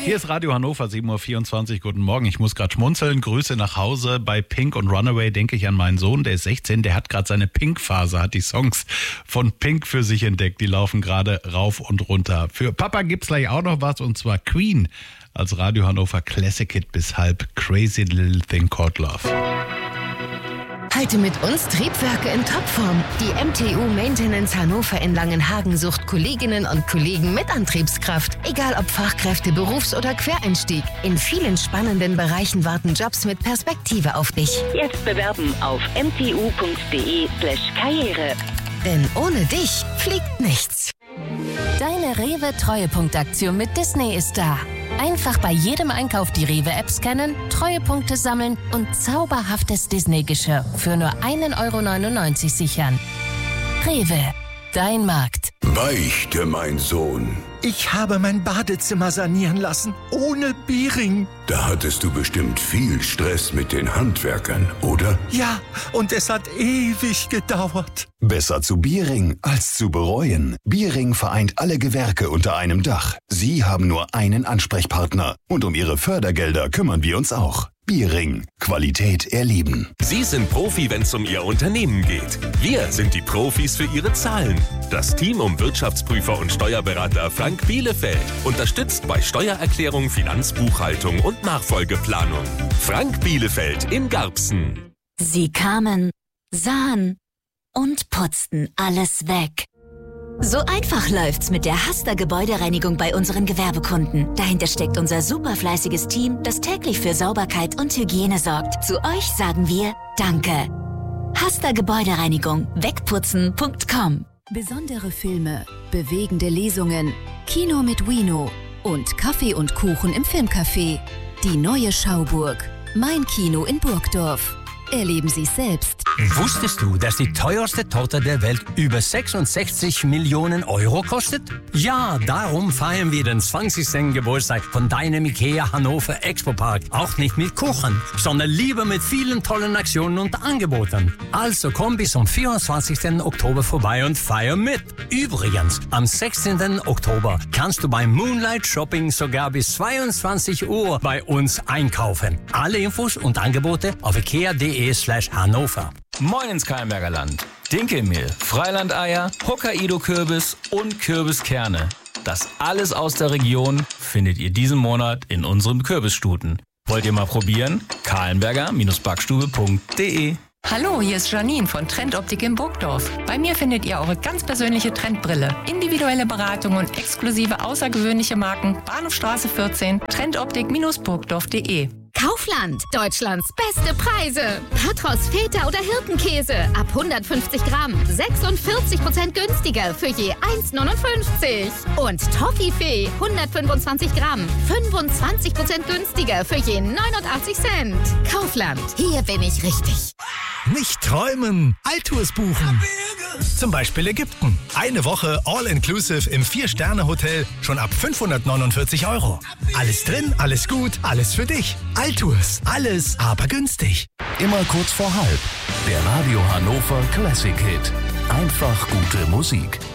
Hier ist Radio Hannover, 7.24 Uhr. Guten Morgen. Ich muss gerade schmunzeln. Grüße nach Hause. Bei Pink und Runaway denke ich an meinen Sohn, der ist 16. Der hat gerade seine Pink-Phase, hat die Songs von Pink für sich entdeckt. Die laufen gerade rauf und runter. Für Papa gibt's gleich auch noch was, und zwar Queen als Radio Hannover Classic Hit bis halb. Crazy Little Thing Called Love. Halte mit uns Triebwerke in Topform. Die MTU Maintenance Hannover in Langenhagen sucht Kolleginnen und Kollegen mit Antriebskraft. Egal ob Fachkräfte, Berufs- oder Quereinstieg. In vielen spannenden Bereichen warten Jobs mit Perspektive auf dich. Jetzt bewerben auf mtu.de/karriere. Denn ohne dich fliegt nichts. Deine Rewe-Treuepunktaktion mit Disney ist da. Einfach bei jedem Einkauf die Rewe-App scannen, Treuepunkte sammeln und zauberhaftes Disney-Geschirr für nur 1,99 € sichern. Rewe, dein Markt. Beichte, mein Sohn. Ich habe mein Badezimmer sanieren lassen, ohne Biering. Da hattest du bestimmt viel Stress mit den Handwerkern, oder? Ja, und es hat ewig gedauert. Besser zu Biering als zu bereuen. Biering vereint alle Gewerke unter einem Dach. Sie haben nur einen Ansprechpartner. Und um Ihre Fördergelder kümmern wir uns auch. Biering. Qualität erleben. Sie sind Profi, wenn es um Ihr Unternehmen geht. Wir sind die Profis für Ihre Zahlen. Das Team um Wirtschaftsprüfer und Steuerberater Frank Bielefeld unterstützt bei Steuererklärung, Finanzbuchhaltung und Nachfolgeplanung. Frank Bielefeld in Garbsen. Sie kamen, sahen und putzten alles weg. So einfach läuft's mit der Hasta Gebäudereinigung bei unseren Gewerbekunden. Dahinter steckt unser superfleißiges Team, das täglich für Sauberkeit und Hygiene sorgt. Zu euch sagen wir Danke. Hasta Gebäudereinigung. Wegputzen.com. Besondere Filme, bewegende Lesungen, Kino mit Wino und Kaffee und Kuchen im Filmcafé. Die neue Schauburg. Mein Kino in Burgdorf. Erleben Sie es selbst. Wusstest du, dass die teuerste Torte der Welt über 66 Millionen € kostet? Ja, darum feiern wir den 20. Geburtstag von deinem IKEA Hannover Expo Park. Auch nicht mit Kuchen, sondern lieber mit vielen tollen Aktionen und Angeboten. Also komm bis zum 24. Oktober vorbei und feier mit. Übrigens, am 16. Oktober kannst du beim Moonlight Shopping sogar bis 22 Uhr bei uns einkaufen. Alle Infos und Angebote auf ikea.de/Hannover. Moin ins Kahlenberger Land. Dinkelmehl, Freilandeier, Hokkaido-Kürbis und Kürbiskerne. Das alles aus der Region findet ihr diesen Monat in unserem Kürbisstuten. Wollt ihr mal probieren? kahlenberger-backstube.de. Hallo, hier ist Janine von Trendoptik in Burgdorf. Bei mir findet ihr eure ganz persönliche Trendbrille, individuelle Beratung und exklusive außergewöhnliche Marken. Bahnhofstraße 14, trendoptik-burgdorf.de. Kaufland, Deutschlands beste Preise. Patros, Feta oder Hirtenkäse ab 150 Gramm, 46% günstiger für je 1,59. Und Toffifee, 125 Gramm, 25% günstiger für je 89 Cent. Kaufland, hier bin ich richtig. Nicht träumen, Alltours buchen. Zum Beispiel Ägypten. Eine Woche All-Inclusive im 4-Sterne-Hotel schon ab 549 €. Alles drin, alles gut, alles für dich. Alltours, alles aber günstig. Immer kurz vor halb. Der Radio Hannover Classic Hit. Einfach gute Musik.